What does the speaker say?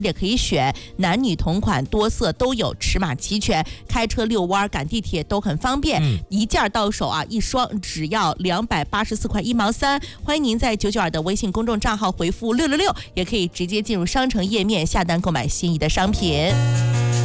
也可以选男女同款，多色都有，尺码齐全，开车遛弯赶地铁都很方便。一件到手啊，一双只要284块1毛3。欢迎您在992的微信公众账号回复666，也可以直接进入商城页面下单购买心仪的商品。